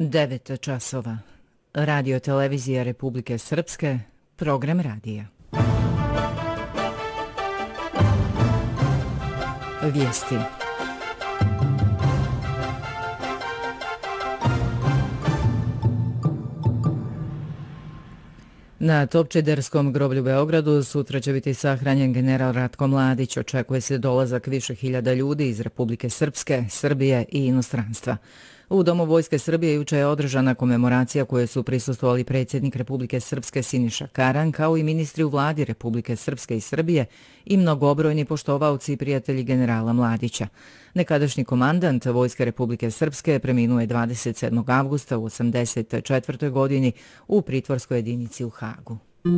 9 časova. Radio televizija Republike Srpske, program radija. Vijesti. Na Topčiderskom groblju u Beogradu sutra će biti sahranjen general Ratko Mladić. Očekuje se dolazak više hiljada ljudi iz Republike Srpske, Srbije i inostranstva. U Domu Vojske Srbije juče je održana komemoracija koje su prisustvovali predsjednik Republike Srpske Siniša Karan, kao i ministri u vladi Republike Srpske i Srbije i mnogobrojni poštovaoci i prijatelji generala Mladića. Nekadašnji komandant Vojske Republike Srpske preminuo je 27. avgusta u 84. godini u pritvorskoj jedinici u Hagu.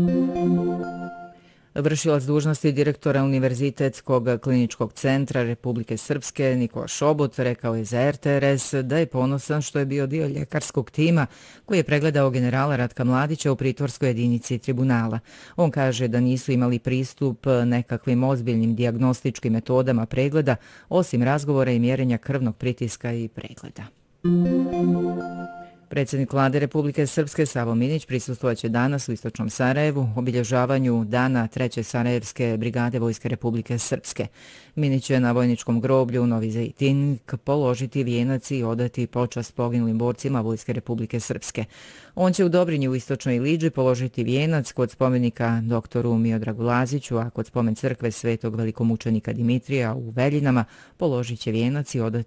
Vršilac dužnosti direktora Univerzitetskog kliničkog centra Republike Srpske Nikola Šobot rekao je za RTRS da je ponosan što je bio dio ljekarskog tima koji je pregledao generala Ratka Mladića u pritvorskoj jedinici tribunala. On kaže da nisu imali pristup nekakvim ozbiljnim dijagnostičkim metodama pregleda, osim razgovora i mjerenja krvnog pritiska i pregleda. Predsjednik vlade Republike Srpske Savo Minić prisustvovaće danas u istočnom Sarajevu obilježavanju dana 3. Sarajevske brigade Vojske Republike Srpske. Minić će na vojničkom groblju u Novi Zejtinlik položiti vijenac i odati počast poginulim borcima Vojske Republike Srpske. On će u Dobrinji u istočnoj Iliđi položiti vijenac kod spomenika doktoru Miodragu Laziću, a kod spomen crkve svetog velikomučenika Dimitrija u Veljinama položit će vijenac i odati